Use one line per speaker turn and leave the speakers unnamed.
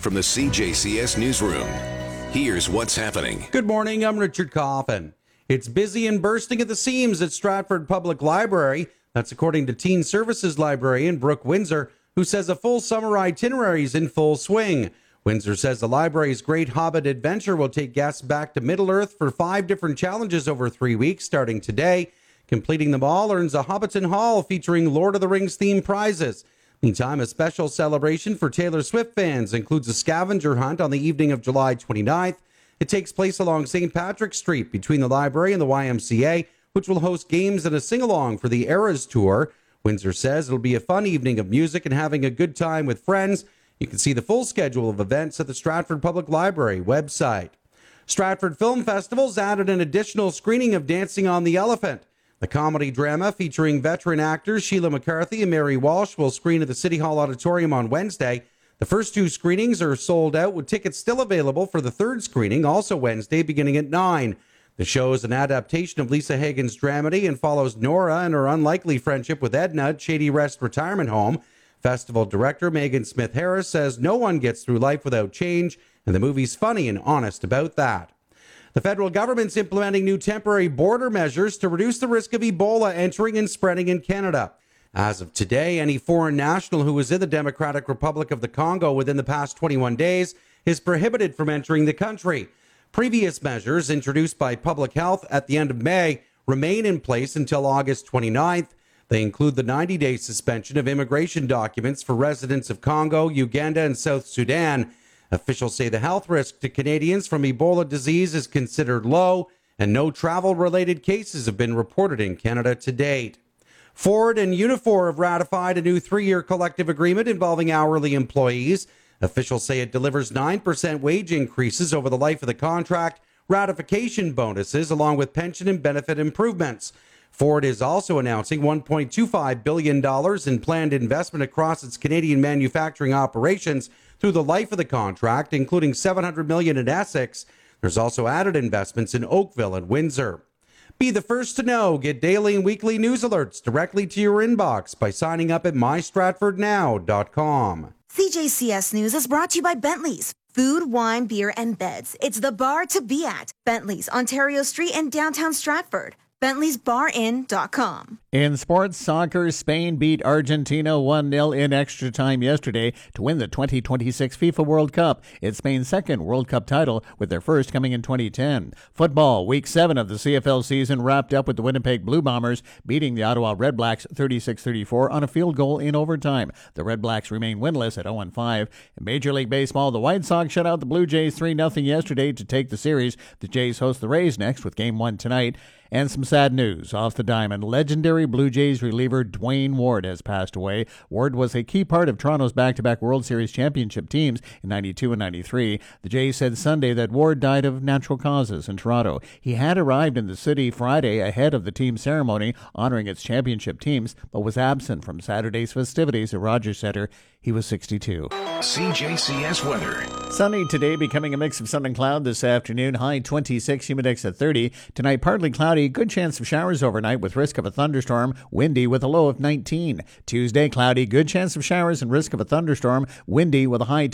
from the CJCS Newsroom. Here's what's happening.
Good morning, I'm Richard Coffin. It's busy and bursting at the seams at Stratford Public Library. That's according to Teen Services librarian Brooke Windsor, who says a full summer itinerary is in full swing. Windsor says the library's Great Hobbit Adventure will take guests back to Middle-earth for 5 different challenges over 3 weeks starting today. Completing them all earns a Hobbiton Hall featuring Lord of the Rings themed prizes. Meantime, a special celebration for Taylor Swift fans includes a scavenger hunt on the evening of July 29th. It takes place along St. Patrick's Street between the library and the YMCA, which will host games and a sing-along for the Eras Tour. Windsor says it'll be a fun evening of music and having a good time with friends. You can see the full schedule of events at the Stratford Public Library website. Stratford Film Festival's added an additional screening of Dancing on the Elephant. The comedy drama featuring veteran actors Sheila McCarthy and Mary Walsh will screen at the City Hall Auditorium on Wednesday. The first 2 screenings are sold out, with tickets still available for the third screening, also Wednesday, beginning at 9. The show is an adaptation of Lisa Hagen's dramedy and follows Nora and her unlikely friendship with Edna at Shady Rest Retirement Home. Festival director Megan Smith-Harris says no one gets through life without change, and the movie's funny and honest about that. The federal government's implementing new temporary border measures to reduce the risk of Ebola entering and spreading in Canada. As of today, any foreign national who was in the Democratic Republic of the Congo within the past 21 days is prohibited from entering the country. Previous measures introduced by Public Health at the end of May remain in place until August 29th. They include the 90-day suspension of immigration documents for residents of Congo, Uganda, and South Sudan. Officials say the health risk to Canadians from Ebola disease is considered low, and no travel-related cases have been reported in Canada to date. Ford and Unifor have ratified a new 3-year collective agreement involving hourly employees. Officials say it delivers 9% wage increases over the life of the contract, ratification bonuses, along with pension and benefit improvements. Ford is also announcing $1.25 billion in planned investment across its Canadian manufacturing operations through the life of the contract, including $700 million in Essex. There's also added investments in Oakville and Windsor. Be the first to know. Get daily and weekly news alerts directly to your inbox by signing up at mystratfordnow.com.
CJCS News is brought to you by Bentley's. Food, wine, beer, and beds. It's the bar to be at. Bentley's, Ontario Street in downtown Stratford. Bentley'sBarIn.com.
In sports, soccer, Spain beat Argentina 1-0 in extra time yesterday to win the 2026 FIFA World Cup. It's Spain's second World Cup title, with their first coming in 2010. Football, Week 7 of the CFL season wrapped up with the Winnipeg Blue Bombers beating the Ottawa Redblacks 36-34 on a field goal in overtime. The Redblacks remain winless at 0-5. In Major League Baseball, the White Sox shut out the Blue Jays 3-0 yesterday to take the series. The Jays host the Rays next with Game 1 tonight. And some sad news off the diamond. Legendary Blue Jays reliever Dwayne Ward has passed away. Ward was a key part of Toronto's back-to-back World Series championship teams in 92 and 93. The Jays said Sunday that Ward died of natural causes in Toronto. He had arrived in the city Friday ahead of the team ceremony honoring its championship teams, but was absent from Saturday's festivities at Rogers Centre. He was 62.
CJCS weather.
Sunny today, becoming a mix of sun and cloud this afternoon. High 26, humidex at 30. Tonight, partly cloudy, good chance of showers overnight with risk of a thunderstorm. Windy with a low of 19. Tuesday, cloudy, good chance of showers and risk of a thunderstorm. Windy with a high